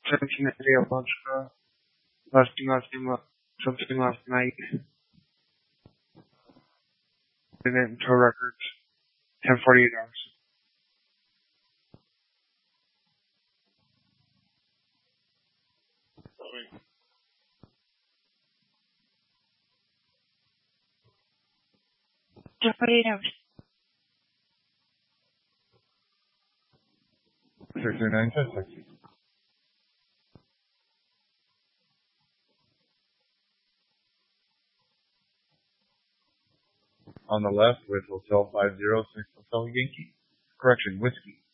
1790 Alontra. Something last night. Didn't tow records. 1048 hours. $48. 639 taxi. On the left with Hotel 506 Hotel Yankee. Correction, Whiskey.